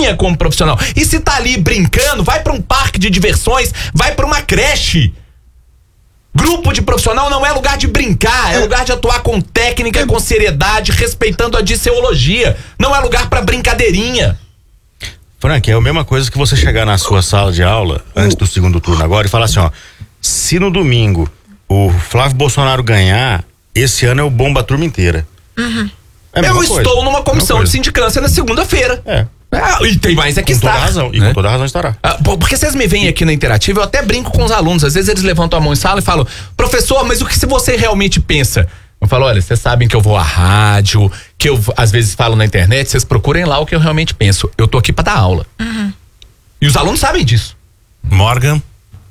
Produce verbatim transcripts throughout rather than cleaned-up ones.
ganha como profissional. E se tá ali brincando, vai pra um parque de diversões, vai pra uma creche. Grupo de profissional não é lugar de brincar, é, é lugar de atuar com técnica, é. com seriedade, respeitando a disseologia. Não é lugar pra brincadeirinha. Frank, é a mesma coisa que você chegar na sua sala de aula, antes do segundo turno agora, e falar assim, ó, se no domingo o Flávio Bolsonaro ganhar, esse ano eu bombo a turma inteira. Uhum. É eu coisa. estou numa comissão de sindicância na segunda-feira. É. Ah, e tem mais é que com estar. Toda razão, e né? com toda razão estará. Ah, porque vocês me veem aqui na Interativa, eu até brinco com os alunos. Às vezes eles levantam a mão em sala e falam, professor, mas o que se você realmente pensa? Eu falo, olha, vocês sabem que eu vou à rádio, que eu às vezes falo na internet, vocês procurem lá o que eu realmente penso. Eu tô aqui pra dar aula. Uhum. E os alunos sabem disso. Morgan?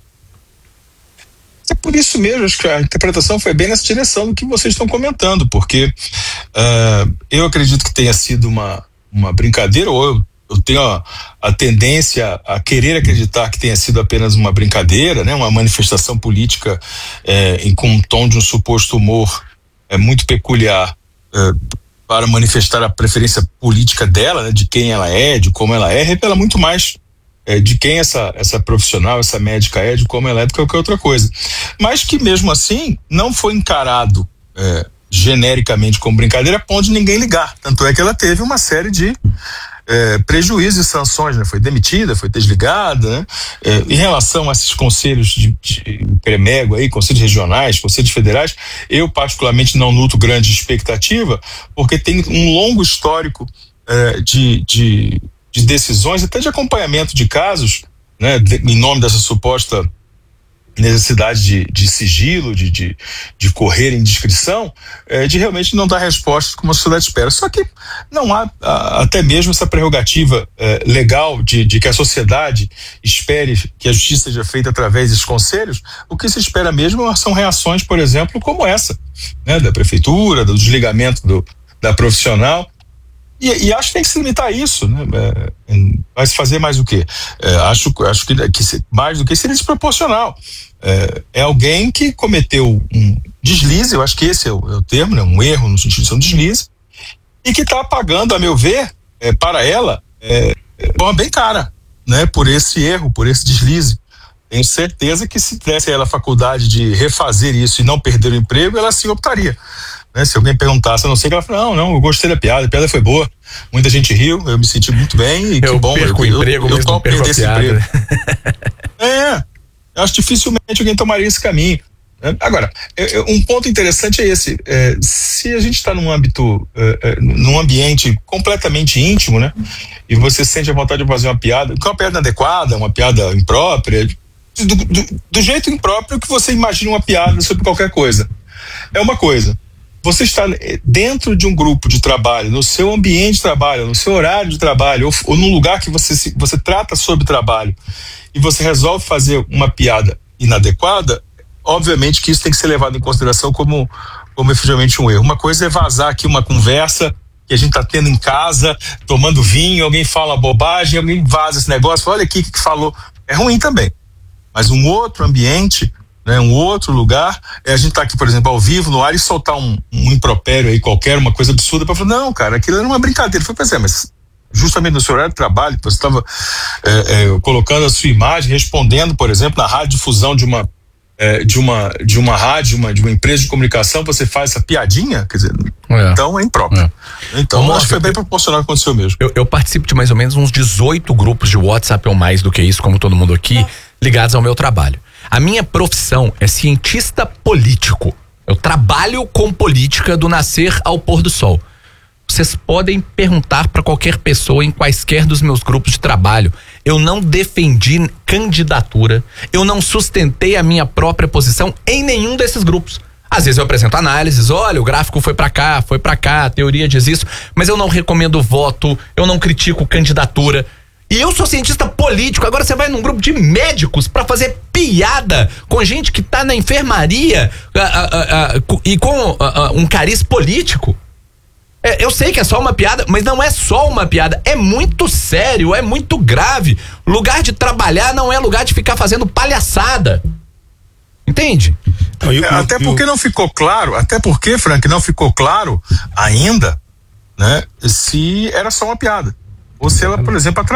É por isso mesmo, acho que a interpretação foi bem nessa direção do que vocês estão comentando, porque uh, eu acredito que tenha sido uma, uma brincadeira, ou eu, eu tenho a, a tendência a querer acreditar que tenha sido apenas uma brincadeira, né, uma manifestação política é, em, com um tom de um suposto humor é, muito peculiar é, para manifestar a preferência política dela, né, de quem ela é, de como ela é, revela muito mais É, de quem essa, essa profissional, essa médica é, de como ela é, do que qualquer outra coisa. Mas que mesmo assim não foi encarado é, genericamente como brincadeira a ponto de ninguém ligar. Tanto é que ela teve uma série de é, prejuízos e sanções, né? Foi demitida, foi desligada, né? É, em relação a esses conselhos de, de premego aí, conselhos regionais, conselhos federais, eu particularmente não nutro grande expectativa, porque tem um longo histórico é, de, de de decisões, até de acompanhamento de casos, né, de, em nome dessa suposta necessidade de, de sigilo, de, de, de correr em discrição, é, de realmente não dar respostas como a sociedade espera. Só que não há a, até mesmo essa prerrogativa é, legal de, de que a sociedade espere que a justiça seja feita através desses conselhos. O que se espera mesmo são reações, por exemplo, como essa, né, da prefeitura, do desligamento do, da profissional. E, e acho que tem que se limitar a isso, né? É, vai se fazer mais o quê? É, acho acho que, que mais do que seria desproporcional. É, é alguém que cometeu um deslize, eu acho que esse é o, é o termo, né? Um erro no sentido de ser um deslize, e que está pagando, a meu ver, é, para ela, é, é uma bem cara, né? Por esse erro, por esse deslize. Tenho certeza que se desse a ela a faculdade de refazer isso e não perder o emprego, ela sim optaria. Né? Se alguém perguntasse, a não ser que ela fala, não, não, eu gostei da piada, a piada foi boa, muita gente riu, eu me senti muito bem e eu que bom. Perco eu o emprego, eu, eu, eu topo perder esse emprego. É, eu acho dificilmente alguém tomaria esse caminho. Né? Agora, eu, eu, um ponto interessante é esse, é, se a gente está num âmbito, é, é, num ambiente completamente íntimo, né? E você sente a vontade de fazer uma piada, que é uma piada inadequada, uma piada imprópria, do, do, do jeito impróprio que você imagina uma piada sobre qualquer coisa. É uma coisa. Você está dentro de um grupo de trabalho, no seu ambiente de trabalho, no seu horário de trabalho, ou, ou num lugar que você, você trata sobre trabalho, e você resolve fazer uma piada inadequada, obviamente que isso tem que ser levado em consideração como, como efetivamente um erro. Uma coisa é vazar aqui uma conversa que a gente está tendo em casa, tomando vinho, alguém fala uma bobagem, alguém vaza esse negócio, fala, olha aqui o que, que falou. É ruim também. Mas um outro ambiente, né, um outro lugar, é a gente tá aqui, por exemplo, ao vivo, no ar, e soltar um, um impropério aí qualquer, uma coisa absurda, para falar, não, cara, aquilo era uma brincadeira. Foi pensar, mas justamente no seu horário de trabalho, você estava é, é, colocando a sua imagem, respondendo, por exemplo, na radiodifusão de uma é, de uma de uma rádio, uma, de uma empresa de comunicação, você faz essa piadinha, quer dizer, é. Então é impróprio. É. Então, Vamos acho que foi bem proporcional ao que aconteceu mesmo. Eu, eu participo de mais ou menos uns dezoito grupos de WhatsApp ou mais do que isso, como todo mundo aqui, ligados ao meu trabalho. A minha profissão é cientista político. Eu trabalho com política do nascer ao pôr do sol. Vocês podem perguntar para qualquer pessoa em quaisquer dos meus grupos de trabalho. Eu não defendi candidatura, eu não sustentei a minha própria posição em nenhum desses grupos. Às vezes eu apresento análises, olha, o gráfico foi pra cá, foi pra cá, a teoria diz isso, mas eu não recomendo voto, eu não critico candidatura. E eu sou cientista político, agora você vai num grupo de médicos pra fazer piada com gente que tá na enfermaria uh, uh, uh, uh, e com uh, uh, um cariz político. É, eu sei que é só uma piada, mas não é só uma piada, é muito sério, é muito grave. Lugar de trabalhar não é lugar de ficar fazendo palhaçada. Entende? Não, eu, até eu, porque eu... não ficou claro, até porque, Frank, não ficou claro ainda, né, se era só uma piada. Ou se ela, por exemplo,